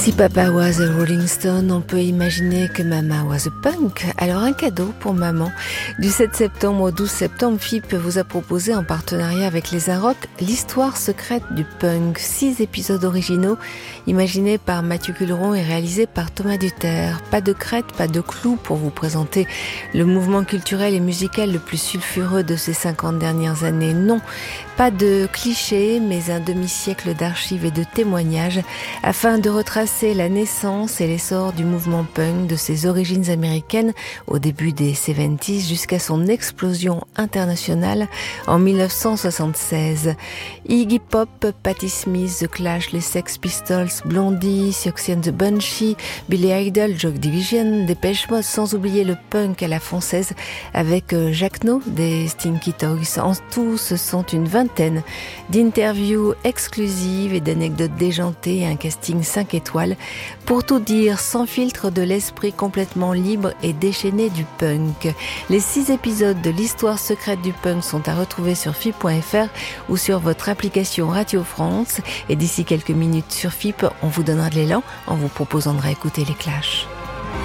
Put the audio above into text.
Si Papa was a Rolling Stone, on peut imaginer que Mama was a punk. Alors un cadeau pour maman. Du 7 septembre au 12 septembre, FIP vous a proposé en partenariat avec les Arocs l'histoire secrète du punk. 6 épisodes originaux imaginés par Mathieu Culeron et réalisés par Thomas Duterre. Pas de crête, pas de clou pour vous présenter le mouvement culturel et musical le plus sulfureux de ces 50 dernières années. Non, pas de clichés, mais un demi-siècle d'archives et de témoignages afin de retracer la naissance et l'essor du mouvement punk, de ses origines américaines au début des 70s jusqu'à son explosion internationale en 1976. Iggy Pop, Patti Smith, The Clash, les Sex Pistols, Blondie, Siouxsie and the Banshee, Billy Idol, Joy Division, Depeche Mode, sans oublier le punk à la française avec Jacques No des Stinky Toys. En tout, ce sont une vingtaine d'interviews exclusives et d'anecdotes déjantées et un casting 5 étoiles. Pour tout dire, sans filtre, de l'esprit complètement libre et déchaîné du punk. Les 6 épisodes de l'histoire secrète du punk sont à retrouver sur FIP.fr ou sur votre application Radio France. Et d'ici quelques minutes sur FIP, on vous donnera de l'élan en vous proposant de réécouter les Clash.